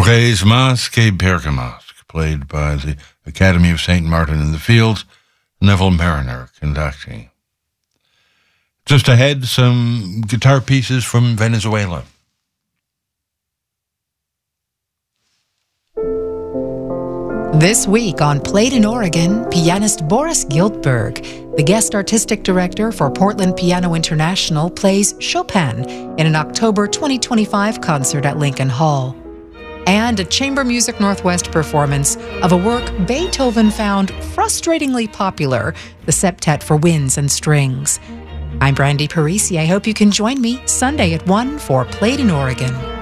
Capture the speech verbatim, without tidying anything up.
Borges Masque et Bergamasque, played by the Academy of Saint Martin in the Fields, Neville Mariner conducting. Just ahead, some guitar pieces from Venezuela. This week on Played in Oregon, pianist Boris Giltberg, the guest artistic director for Portland Piano International, plays Chopin in an October twenty twenty-five concert at Lincoln Hall. And a Chamber Music Northwest performance of a work Beethoven found frustratingly popular, the Septet for Winds and Strings. I'm Brandy Parisi. I hope you can join me Sunday at one for Played in Oregon.